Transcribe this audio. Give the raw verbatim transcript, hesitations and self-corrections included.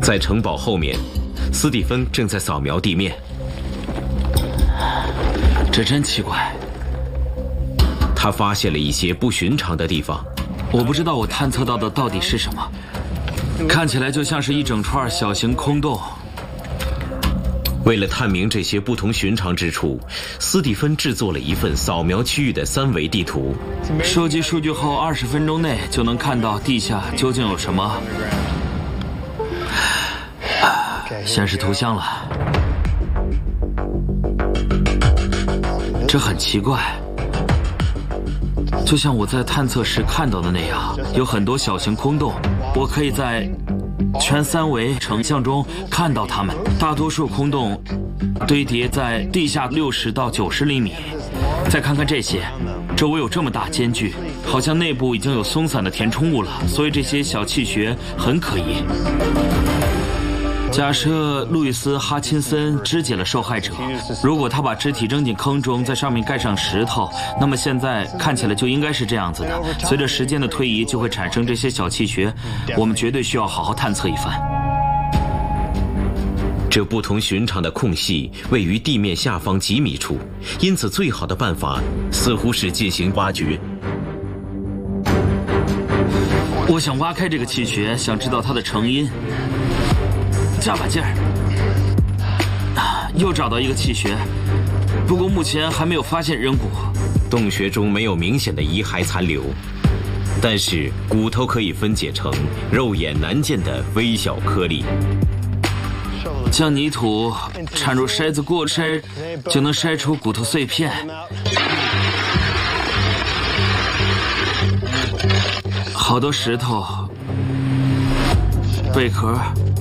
在城堡后面，斯蒂芬正在扫描地面。 这真奇怪。 他发现了一些不寻常的地方。 我不知道我探测到的到底是什么，看起来就像是一整串小型空洞。 为了探明这些不同寻常之处，斯蒂芬制作了一份扫描区域的三维地图。 收集数据后，二十分钟内就能看到地下究竟有什么。显示图像了，这很奇怪，就像我在探测时看到的那样，有很多小型空洞，我可以在全三维成像中看到它们。大多数空洞堆叠在地下六十到九十厘米。再看看这些，周围有这么大间距，好像内部已经有松散的填充物了，所以这些小气穴很可疑。假设路易斯·哈钦森肢解了受害者，如果他把肢体扔进坑中，在上面盖上石头，那么现在看起来就应该是这样子的。随着时间的推移，就会产生这些小气穴，我们绝对需要好好探测一番。 这不同寻常的空隙位于地面下方几米处，因此最好的办法似乎是进行挖掘。 我想挖开这个气穴，想知道它的成因。加把劲儿，又找到一个气穴，不过目前还没有发现人骨。 洞穴中没有明显的遗骸残留，但是骨头可以分解成肉眼难见的微小颗粒。 将泥土掺入筛子过筛，就能筛出骨头碎片。好多石头、贝壳。